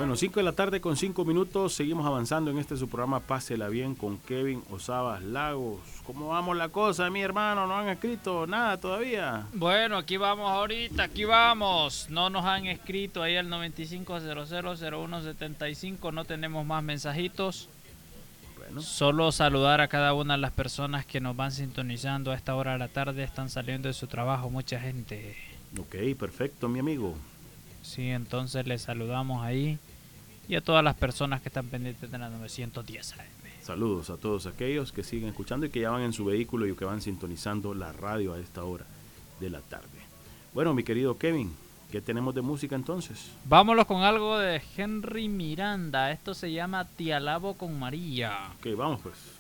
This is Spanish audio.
Bueno, 5 de la tarde con 5 minutos. Seguimos avanzando en este su programa Pásela Bien con Kevin Osabas Lagos. ¿Cómo vamos la cosa, mi hermano? ¿No han escrito nada todavía? Bueno, aquí vamos ahorita, aquí vamos. No nos han escrito ahí al 95000175. No tenemos más mensajitos. Bueno. Solo saludar a cada una de las personas que nos van sintonizando a esta hora de la tarde. Están saliendo de su trabajo mucha gente. Ok, perfecto, mi amigo. Sí, entonces les saludamos ahí. Y a todas las personas que están pendientes de la 910 AM. Saludos a todos aquellos que siguen escuchando y que ya van en su vehículo y que van sintonizando la radio a esta hora de la tarde. Bueno, mi querido Kevin, ¿qué tenemos de música entonces? Vámonos con algo de Henry Miranda. Esto se llama Te alabo con María. Ok, vamos pues.